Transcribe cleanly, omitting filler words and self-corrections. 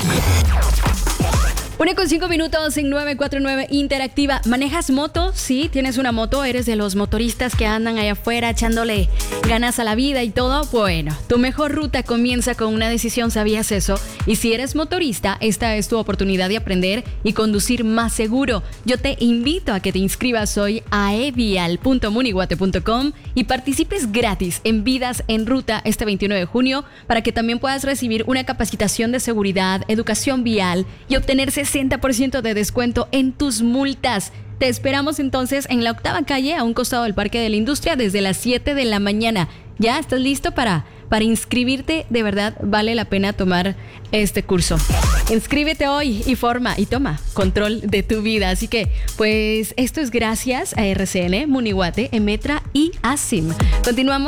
1:05 en 949 Interactiva. ¿Manejas moto? Sí, tienes una moto, eres de los motoristas que andan allá afuera echándole ganas a la vida y todo. Bueno, tu mejor ruta comienza con una decisión, ¿sabías eso? Y si eres motorista, esta es tu oportunidad de aprender y conducir más seguro. Yo te invito a que te inscribas hoy a evial.munihuate.com y participes gratis en Vidas en Ruta este 21 de junio para que también puedas recibir una capacitación de seguridad, educación vial y obtener 60% de descuento en tus multas. Te esperamos entonces en la 8ª calle, a un costado del Parque de la Industria, desde las 7 de la mañana. ¿Ya estás listo para inscribirte? De verdad, vale la pena tomar este curso. Inscríbete hoy y toma control de tu vida. Así que, pues, esto es gracias a RCN, Munihuate, Emetra y ASIM. Continuamos.